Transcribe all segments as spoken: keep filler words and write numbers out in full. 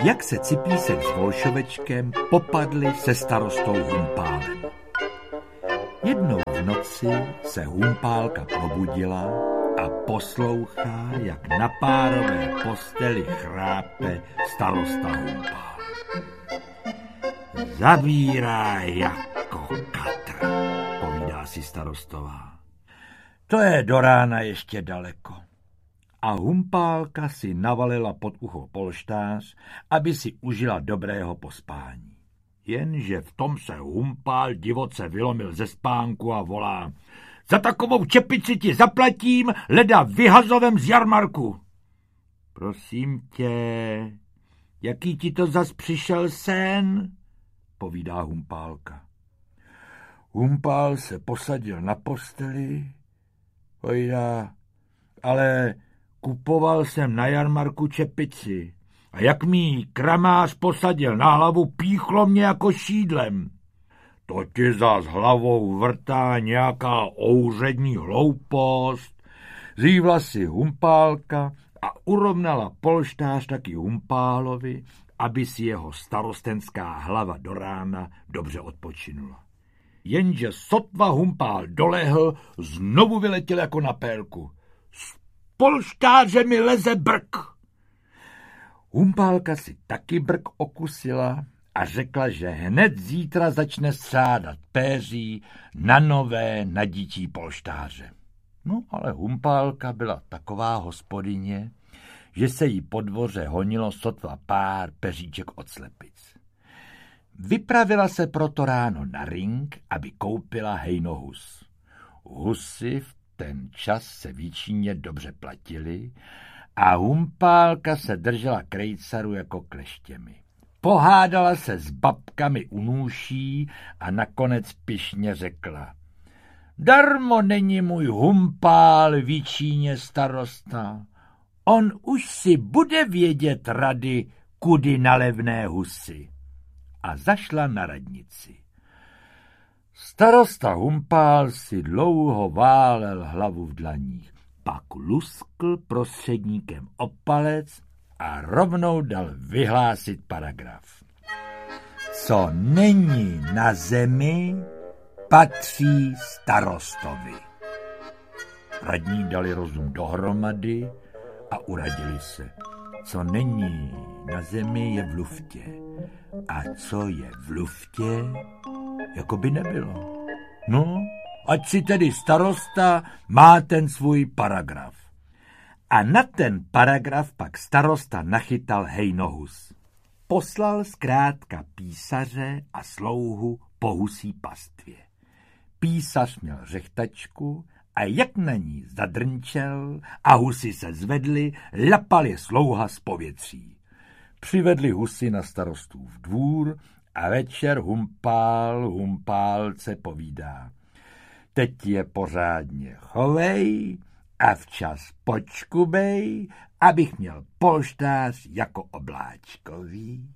jak se Cipísek s Volšovečkem popadli se starostou Humpálem. Jednou v noci se Humpálka probudila a poslouchá, jak na párové posteli chrápe starosta Humpál. Zavírá jako katr, povídá si starostová. To je do rána ještě daleko. A Humpálka si navalila pod ucho polštář, aby si užila dobrého pospání. Jenže v tom se Humpál divoce vylomil ze spánku a volá: Za takovou čepici ti zaplatím, leda vyhazovem z jarmarku. Prosím tě, jaký ti to zas přišel sen? Povídá Humpálka. Humpál se posadil na posteli, povídá, ale kupoval jsem na jarmarku čepici a jak mi kramář posadil na hlavu, píchlo mě jako šídlem. To ti zas hlavou vrtá nějaká ouřední hloupost. Zívla si Humpálka a urovnala polštář taky Humpálovi, aby si jeho starostenská hlava do rána dobře odpočinula. Jenže sotva Humpál dolehl, znovu vyletěl jako na pélku. Z polštáře mi leze brk. Humpálka si taky brk okusila a řekla, že hned zítra začne střádat péří na nové nadítí polštáře. No ale Humpálka byla taková hospodyně, že se jí po dvoře honilo sotva pár peříček od slepic. Vypravila se proto ráno na ring, aby koupila hejnohus. Husy v ten čas se v Jičíně dobře platily a Humpálka se držela krejcaru jako kleštěmi. Pohádala se s babkami u nůší a nakonec pyšně řekla: Darmo není můj Humpál v Jičíně starosta. On už si bude vědět rady, kudy na levné husy. A zašla na radnici. Starosta Humpál si dlouho válel hlavu v dlaních, pak luskl prostředníkem o palec a rovnou dal vyhlásit paragraf. Co není na zemi, patří starostovi. Radní dali rozum dohromady a uradili se. Co není na zemi, je v luftě. A co je v luftě, jako by nebylo. No, ať si tedy starosta má ten svůj paragraf. A na ten paragraf pak starosta nachytal hejnohus. Poslal zkrátka písaře a slouhu po husí pastvě. Písař měl řechtačku a jak na ní zadrnčel a husy se zvedly, lapal je slouha z povětří. Přivedli husy na starostův dvůr a večer Humpál Humpálce povídá: Teď je pořádně chovej a včas počkubej, abych měl polštář jako obláčkový.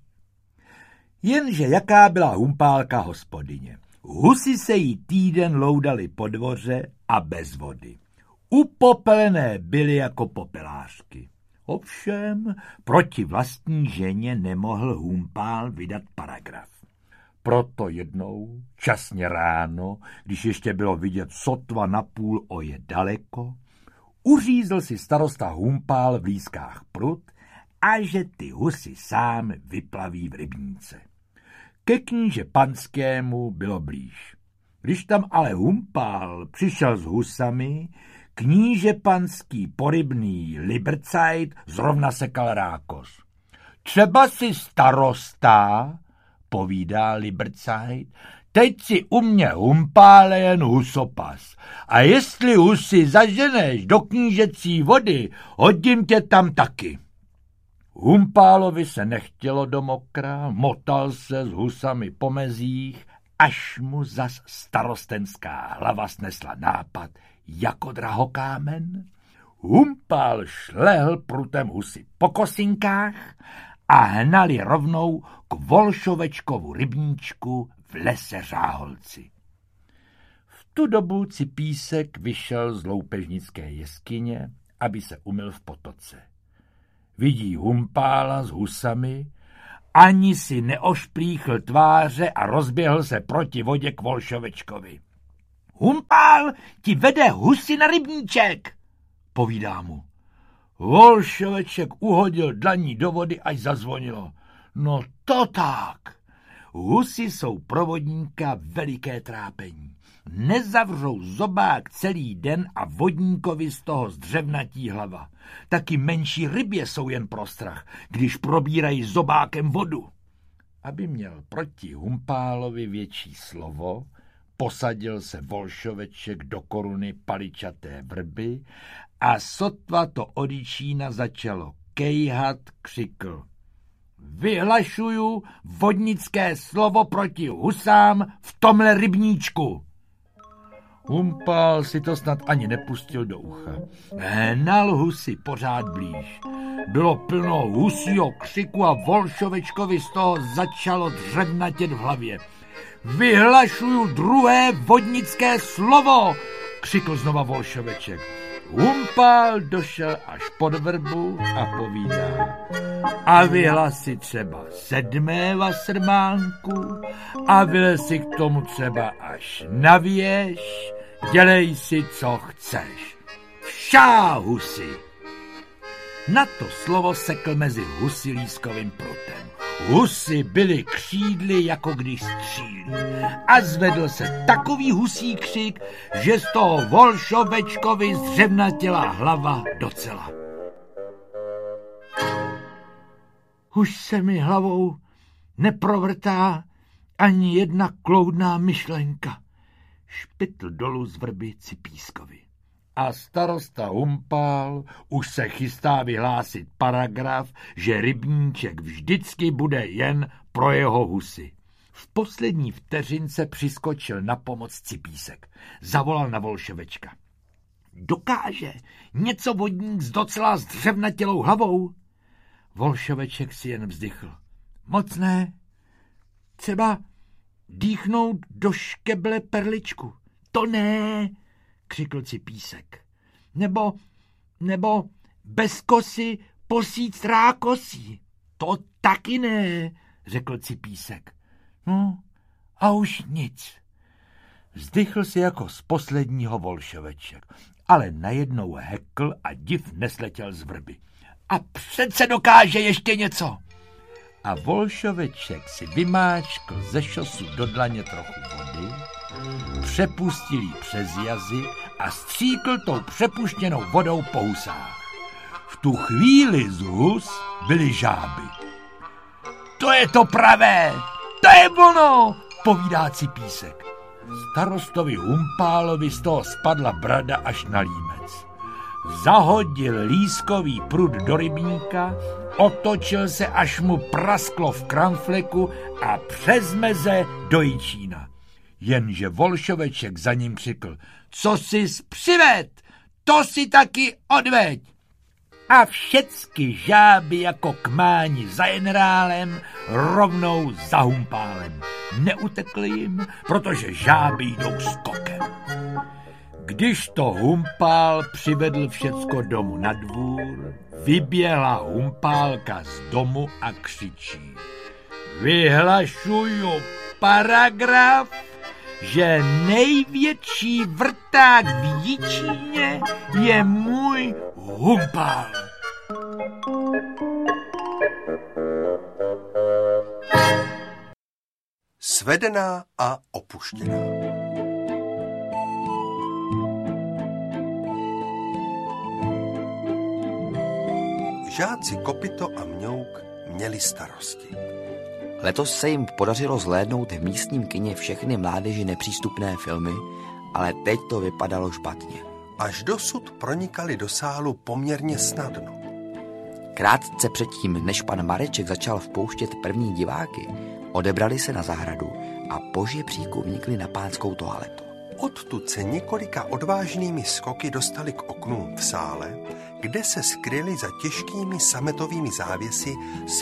Jenže jaká byla Humpálka hospodyně. Husy se jí týden loudali po dvoře a bez vody. Upopelené byly jako popelářky. Ovšem proti vlastní ženě nemohl Humpál vydat paragraf. Proto jednou, časně ráno, když ještě bylo vidět sotva napůl oje daleko, uřízl si starosta Humpál v lískách prut a že ty husy sám vyplaví v rybníce. Ke kníže panskému bylo blíž. Když tam ale Humpál přišel s husami, kníže panský porybný Librcajt zrovna sekal rákos. Třeba si starosta, povídá Librcajt, teď si u mě Humpále jen husopas. A jestli husy zaženeš do knížecí vody, hodím tě tam taky. Humpálovi se nechtělo do mokra, motal se s husami po mezích, až mu zas starostenská hlava snesla nápad jako drahokámen. Humpál šlehl prutem husy po kosinkách a hnali rovnou k Volšovečkovu rybníčku v lese Řáholci. V tu dobu Cipísek vyšel z loupežnické jeskyně, aby se umyl v potoce. Vidí Humpála s husami Ani si neošplíchl tváře a rozběhl se proti vodě k Volšovečkovi. Humpál ti vede husy na rybníček, povídá mu. Volšoveček uhodil dlaní do vody, až zazvonilo. No to tak. Husy jsou pro vodníka veliké trápení. Nezavřou zobák celý den a vodníkovi z toho zdřevnatí hlava. Taky menší rybě jsou jen pro strach, když probírají zobákem vodu. Aby měl proti Humpálovi větší slovo, posadil se Volšoveček do koruny paličaté vrby a sotva to od Jičína začalo kejhat, křikl. Vyhlašuju vodnické slovo proti husám v tomhle rybníčku. Humpál si to snad ani nepustil do ucha. Hnal husy pořád blíž. Bylo plno husího křiku a Volšovečkovi z toho začalo dřevnatět v hlavě. Vyhlašuju druhé vodnické slovo, křikl znova Volšoveček. Humpál došel až pod vrbu a povídá. A vyhlas si třeba sedmé vasrmánku a vylez si k tomu třeba až na věž, dělej si, co chceš. Všá husy! Na to slovo sekl mezi husy lískovým prutem. Husy byly křídly, jako když střílí. A zvedl se takový husí křik, že z toho Volšovečkovi zdřevnatěla hlava docela. Už se mi hlavou neprovrtá ani jedna kloudná myšlenka, špitl dolů z vrby Cipískovi. A starosta Humpál už se chystá vyhlásit paragraf, že rybníček vždycky bude jen pro jeho husy. V poslední vteřince přiskočil na pomoc Cipísek. Zavolal na Volšovečka. Dokáže něco vodník s docela zdřevnatělou hlavou? Volšoveček si jen vzdychl. Moc ne. Třeba dýchnout do škeble perličku. To ne, křikl Cipísek. Nebo, nebo bez kosy posít rákosí. To taky ne, řekl Cipísek. No, a už nic. Vzdychl si jako z posledního Volšoveček, ale najednou hekl a div nesletěl z vrby. A přece dokáže ještě něco. A Volšoveček si vymáčkl ze šosu do dlaně trochu vody, přepustil jí přes jazyk a stříkl tou přepuštěnou vodou po husách. V tu chvíli z hus byly žáby. To je to pravé, to je ono, povídá Cipísek. Starostovi Humpálovi z toho spadla brada až na límec. Zahodil lískový prut do rybníka, otočil se, až mu prasklo v kramfleku a přes meze do Jičína. Jenže Volšoveček za ním křikl, co jsi přived, to si taky odveď. A všecky žáby jako kmáni za generálem rovnou za Humpálem. Neutekli jim, protože žáby jdou skokem. Když to Humpál přivedl všecko domů na dvůr, vyběhla Humpálka z domu a křičí. Vyhlašuju paragraf, že největší vrták v Jičíně je můj Humpál. Svedená a opuštěná. Žáci Kopyto a Mňouk měli starosti. Letos se jim podařilo zhlédnout v místním kině všechny mládeži nepřístupné filmy, ale teď to vypadalo špatně. Až dosud pronikali do sálu poměrně snadno. Krátce předtím, než pan Mareček začal vpouštět první diváky, odebrali se na zahradu a po žebříku vnikli na pánskou toaletu. Odtud se několika odvážnými skoky dostali k oknům v sále, kde se skryli za těžkými sametovými závěsy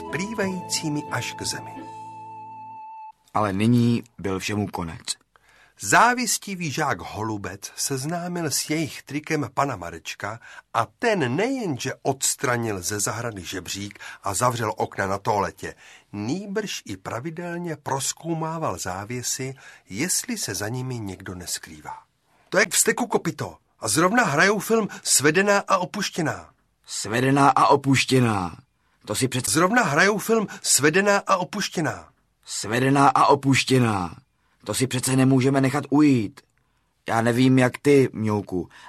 splývajícími až k zemi. Ale nyní byl všemu konec. Závistivý žák Holubec seznámil s jejich trikem pana Marečka a ten nejenže odstranil ze zahrady žebřík a zavřel okna na toaletě, nýbrž i pravidelně prozkoumával závěsy, jestli se za nimi někdo neskrývá. To je jak v Steku kopyto a zrovna hrajou film Svedená a opuštěná. Svedená a opuštěná. To si přece... Zrovna hrajou film Svedená a opuštěná. Svedená a opuštěná. To si přece nemůžeme nechat ujít. Já nevím, jak ty, Mňouku,